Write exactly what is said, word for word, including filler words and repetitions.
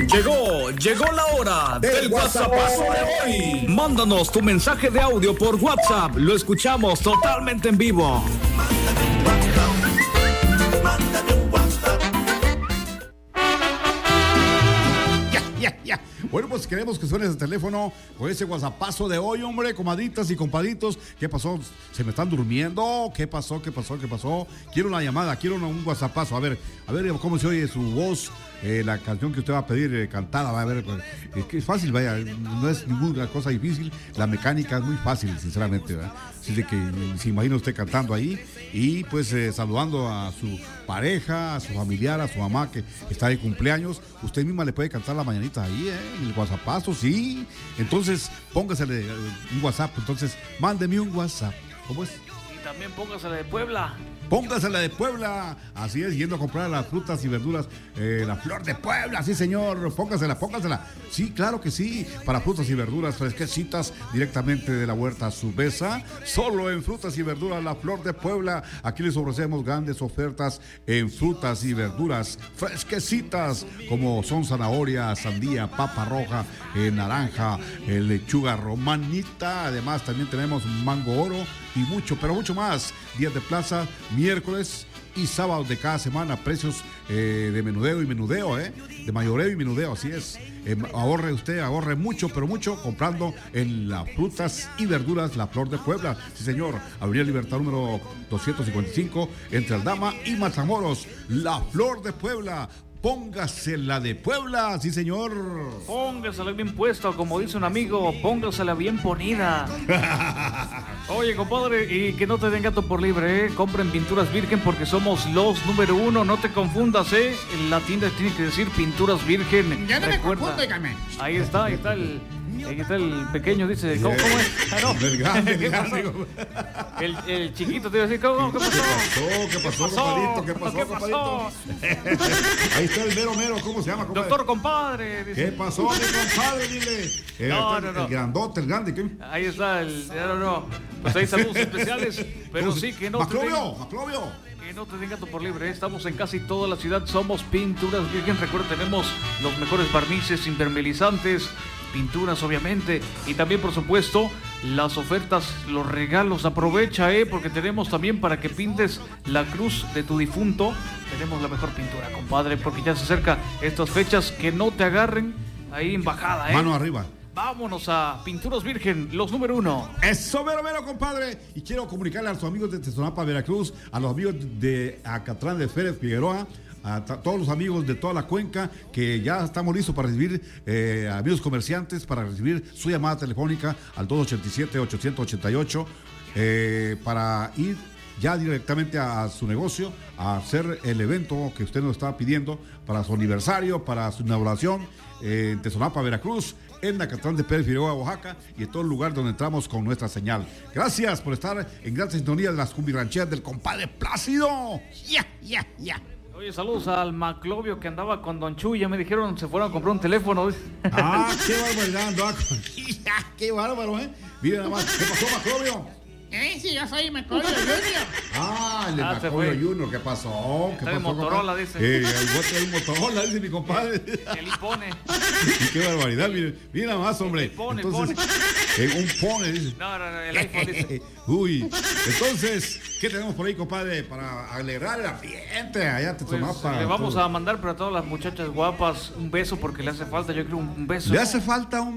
Llegó, llegó la hora del, del WhatsAppazo de hoy. Mándanos tu mensaje de audio por WhatsApp. Lo escuchamos totalmente en vivo. Mándame un WhatsApp. Ya, ya, ya. Bueno, pues queremos que suene ese teléfono con ese WhatsAppazo de hoy, hombre, comadritas y compadritos. ¿Qué pasó? ¿Se me están durmiendo? ¿Qué pasó? ¿Qué pasó? ¿Qué pasó? Quiero una llamada, quiero un WhatsAppazo. A ver, a ver cómo se oye su voz, eh, la canción que usted va a pedir eh, cantada. Va a ver, eh, que es fácil, vaya, no es ninguna cosa difícil. La mecánica es muy fácil, sinceramente, ¿verdad? Así de que se imagina usted cantando ahí y pues eh, saludando a su pareja, a su familiar, a su mamá que está de cumpleaños. Usted misma le puede cantar la mañanita ahí, ¿eh? El WhatsAppazo, sí. Entonces, póngasele un WhatsApp. Entonces, mándeme un WhatsApp. ¿Cómo es? Y también póngasele de Puebla. Póngasela de Puebla, así es, yendo a comprar las frutas y verduras, eh, la flor de Puebla, sí señor, póngasela, póngasela, sí, claro que sí, para frutas y verduras fresquecitas directamente de la huerta a su mesa, solo en frutas y verduras, la flor de Puebla. Aquí les ofrecemos grandes ofertas en frutas y verduras fresquecitas, como son zanahoria, sandía, papa roja, eh, naranja, eh, lechuga romanita, además también tenemos mango oro y mucho, pero mucho más. Días de plaza, miércoles y sábados de cada semana, precios eh, de menudeo y menudeo, eh, de mayoreo y menudeo, así es. Eh, ahorre usted, ahorre mucho, pero mucho comprando en las frutas y verduras La Flor de Puebla. Sí, señor, Avenida Libertad número doscientos cincuenta y cinco, entre Aldama y Matamoros. La Flor de Puebla. Póngasela de Puebla, sí señor. Póngasela bien puesta, como dice un amigo, póngasela bien ponida. Oye, compadre, y que no te den gato por libre, ¿eh? Compren Pinturas Virgen porque somos los número uno, no te confundas, ¿eh? La tienda tiene que decir Pinturas Virgen. Ya no Recuerda, me confundo, dígame. Ahí está, ahí está el... Ahí está el pequeño, dice, ¿cómo, cómo es? Ah, no. El grande, el ¿Qué grande. pasó? El, el chiquito te iba a decir, ¿cómo? ¿Qué pasó? ¿Qué pasó? ¿Qué pasó, compadrito? ¿Qué pasó, ¿Qué compadrito? Ahí está el mero mero, ¿cómo se llama, compadre? Doctor compadre. Dice. ¿Qué pasó, mi compadre? Dile. Eh, No, el, no, no. El grandote, el grande. ¿Qué? Ahí está el... No, no. Pues hay saludos especiales, pero sí que no te Maclovio, den... Maclovio. Que no te den gato por libre, ¿eh? Estamos en casi toda la ciudad, somos Pinturas Virgen. Recuerda, tenemos los mejores barnices, impermeabilizantes, pinturas obviamente, y también por supuesto las ofertas, los regalos. Aprovecha, eh, porque tenemos también para que pintes la cruz de tu difunto. Tenemos la mejor pintura, compadre, porque ya se acerca estas fechas. Que no te agarren ahí en bajada, eh. Mano arriba. Vámonos a Pinturas Virgen, los número uno. Eso, mero, mero, compadre. Y quiero comunicarle a los amigos de Tesonapa, Veracruz, a los amigos de Acatlán de Férez, Figueroa, a todos los amigos de toda la cuenca, que ya estamos listos para recibir eh, amigos comerciantes, para recibir su llamada telefónica al dos ochenta y siete, ochocientos ochenta y ocho, eh, para ir ya directamente a su negocio a hacer el evento que usted nos está pidiendo para su aniversario, para su inauguración eh, en Tesonapa, Veracruz, en Acatlán de Pérez Figueroa, Oaxaca, y en todo el lugar donde entramos con nuestra señal. Gracias por estar en gran sintonía de las cumbirrancheras del compadre Plácido. Ya, ya, ya. Oye, saludos al Maclovio que andaba con Don Chuy. Ya me dijeron se fueron a comprar un teléfono. Ah, qué barbaridad, andaba con... Qué bárbaro, ¿eh? Mira nada más, ¿qué pasó, Maclovio? Eh, sí, yo soy Maclovio Junior. Ah, el de Ah, se Maclovio fue. Junior, ¿qué pasó? ¿Qué Está de pasó, Motorola, compadre? dice. Eh, el bote de un Motorola, dice mi compadre. El impone. Y qué barbaridad, mire, mira nada más, hombre. El pone, Entonces, eh, un pone, dice. No, no, no, el iPhone dice. Uy, entonces, ¿qué tenemos por ahí, compadre? Para alegrar el ambiente allá te Pues, Tesonapa. le vamos todo. a mandar para todas las muchachas guapas un beso porque le hace falta, yo creo, un beso. Le hace falta un